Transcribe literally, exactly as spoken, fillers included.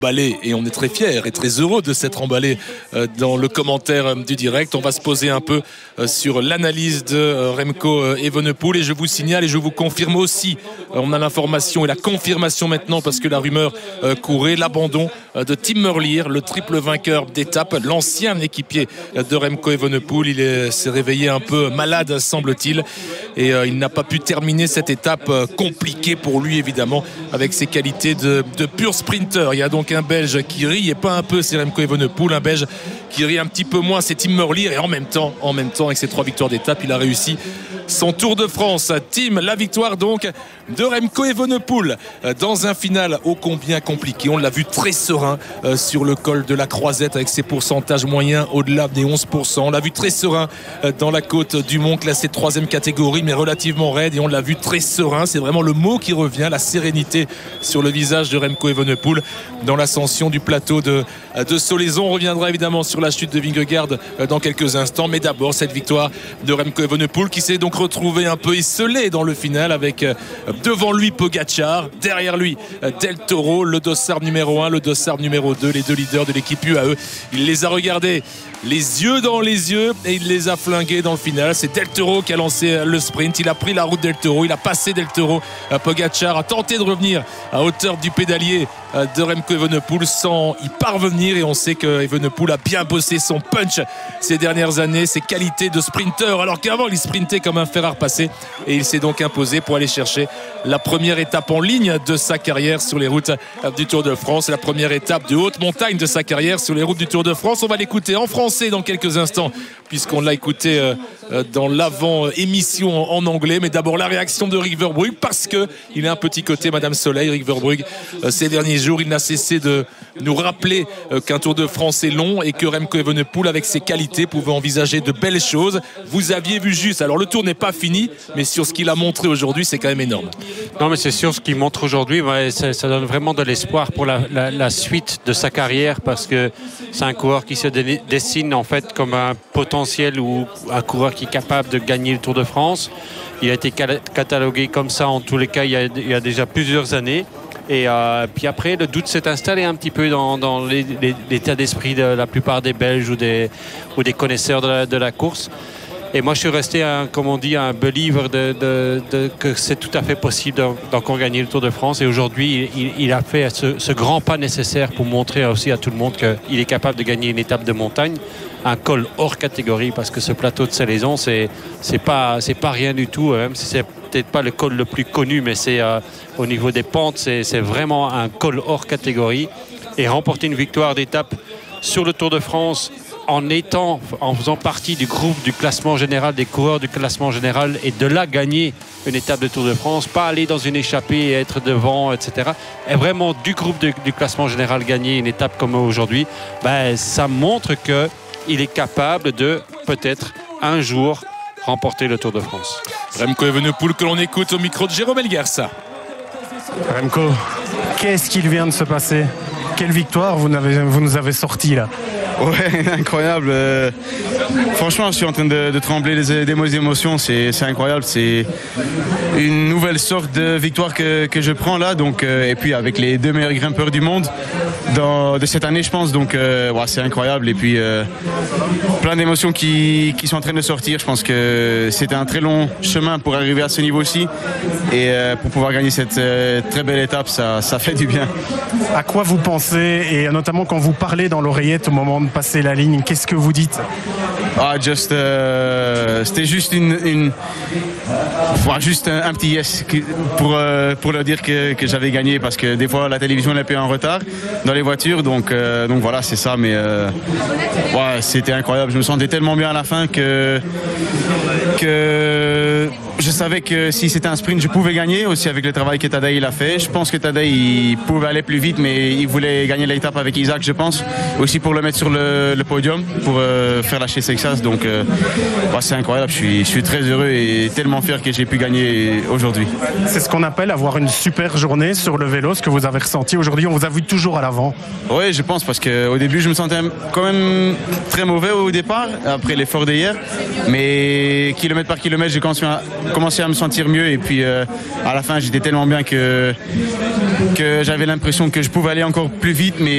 emballé et on est très fiers et très heureux de s'être emballé euh, dans le commentaire euh, du direct. On va se poser un peu euh, sur l'analyse de euh, Remco euh, Evenepoel et je vous signale et je vous confirme aussi, euh, on a l'information et la confirmation maintenant parce que la rumeur euh, courait, l'abandon euh, de Tim Merlier, le triple vainqueur d'étape, l'ancien équipier euh, de Remco Evenepoel. Il est, s'est réveillé un peu malade semble-t-il et euh, il n'a pas pu terminer cette étape euh, compliquée pour lui évidemment avec ses qualités de, de pur sprinter. Il y a donc un Belge qui rit et pas un peu, c'est Remco Evenepoel. Un Belge qui rit un petit peu moins, c'est Tim Merlier. Et en même temps, en même temps, avec ses trois victoires d'étape, il a réussi son Tour de France. Tim, la victoire donc de Remco Evenepoel dans un final ô combien compliqué. On l'a vu très serein euh, sur le col de la Croisette avec ses pourcentages moyens au-delà des onze pour cent. On l'a vu très serein euh, dans la côte du Mont, classé troisième catégorie, mais relativement raide. Et on l'a vu très serein. C'est vraiment le mot qui revient, la sérénité sur le visage de Remco Evenepoel dans l'ascension du plateau de, de Solaizon. On reviendra évidemment sur la chute de Vingegaard dans quelques instants. Mais d'abord, cette victoire de Remco Evenepoel qui s'est donc retrouvé un peu esselé dans le final avec devant lui Pogacar, derrière lui Del Toro, le dossard numéro un, le dossard numéro deux, les deux leaders de l'équipe U A E. Il les a regardés les yeux dans les yeux et il les a flingués dans le final. C'est Del Toro qui a lancé le sprint, il a pris la route Del Toro, il a passé Del Toro. Pogacar a tenté de revenir à hauteur du pédalier de Remco Evenepoel sans y parvenir et on sait que Evenepoel a bien bossé son punch ces dernières années, ses qualités de sprinter alors qu'avant il sprintait comme un fer à repasser et il s'est donc imposé pour aller chercher la première étape en ligne de sa carrière sur les routes du Tour de France, la première étape de haute montagne de sa carrière sur les routes du Tour de France. On va l'écouter en français dans quelques instants puisqu'on l'a écouté dans l'avant-émission en anglais, mais d'abord la réaction de Rick Verbrugge parce qu'il a un petit côté Madame Soleil. Rick Verbrugge, ces derniers jours, il n'a cessé de nous rappeler qu'un Tour de France est long et que Remco Evenepoel, avec ses qualités, pouvait envisager de belles choses. Vous aviez vu juste, alors le Tour n'est pas fini, mais sur ce qu'il a montré aujourd'hui, c'est quand même énorme. Non, mais c'est sûr, ce qu'il montre aujourd'hui, ouais, ça, ça donne vraiment de l'espoir pour la, la, la suite de sa carrière parce que c'est un coureur qui se dessine en fait comme un potentiel ou un coureur qui est capable de gagner le Tour de France. Il a été catalogué comme ça en tous les cas il y a, il y a déjà plusieurs années. Et euh, puis après, le doute s'est installé un petit peu dans, dans les, les, l'état d'esprit de la plupart des Belges ou des, ou des connaisseurs de la, de la course. Et moi, je suis resté, un, comme on dit, un believer de, de, de, que c'est tout à fait possible d'encore gagner le Tour de France. Et aujourd'hui, il, il a fait ce, ce grand pas nécessaire pour montrer aussi à tout le monde qu'il est capable de gagner une étape de montagne, un col hors catégorie, parce que ce plateau de Solaizon, c'est c'est pas c'est pas rien du tout. Même si c'est peut-être pas le col le plus connu, mais c'est euh, au niveau des pentes, c'est c'est vraiment un col hors catégorie. Et remporter une victoire d'étape sur le Tour de France en étant, en faisant partie du groupe du classement général, des coureurs du classement général, et de là gagner une étape de Tour de France, pas aller dans une échappée et être devant, et cetera. Et vraiment du groupe de, du classement général gagner une étape comme aujourd'hui, ben, ça montre qu'il est capable de peut-être un jour remporter le Tour de France. Remco Evenepoel que l'on écoute au micro de Jérôme Elguersa. Remco, qu'est-ce qu'il vient de se passer? Quelle victoire vous, vous nous avez sorti là? Ouais, incroyable. Euh, franchement, je suis en train de, de trembler des, des émotions. C'est, c'est incroyable. C'est une nouvelle sorte de victoire que, que je prends là. Donc, euh, et puis avec les deux meilleurs grimpeurs du monde dans, de cette année, je pense. Donc, euh, ouais, c'est incroyable. Et puis, euh, plein d'émotions qui, qui sont en train de sortir. Je pense que c'était un très long chemin pour arriver à ce niveau-ci. Et euh, pour pouvoir gagner cette euh, très belle étape, ça, ça fait du bien. À quoi vous pensez, et notamment quand vous parlez dans l'oreillette au moment de passer la ligne, qu'est-ce que vous dites? Ah, just, euh, c'était juste une, une enfin, juste un, un petit yes pour euh, pour leur dire que, que j'avais gagné, parce que des fois la télévision est un peu en retard dans les voitures, donc euh, donc voilà, c'est ça. Mais euh, ouais, c'était incroyable. Je me sentais tellement bien à la fin que que je savais que si c'était un sprint, je pouvais gagner aussi avec le travail que Tadej il a fait. Je pense que Tadej il pouvait aller plus vite, mais il voulait gagner l'étape avec Isaac, je pense, aussi pour le mettre sur le, le podium, pour euh, faire lâcher Texas. Donc euh, ouais, c'est incroyable. Je suis, je suis très heureux et tellement fier que j'ai pu gagner aujourd'hui. C'est ce qu'on appelle avoir une super journée sur le vélo, ce que vous avez ressenti aujourd'hui. On vous a vu toujours à l'avant. Oui, je pense, parce qu'au début, je me sentais quand même très mauvais au départ, après l'effort d'hier. Mais kilomètre par kilomètre, j'ai continué à, commencé à me sentir mieux. Et puis euh, à la fin, j'étais tellement bien que, que j'avais l'impression que je pouvais aller encore plus vite. Mais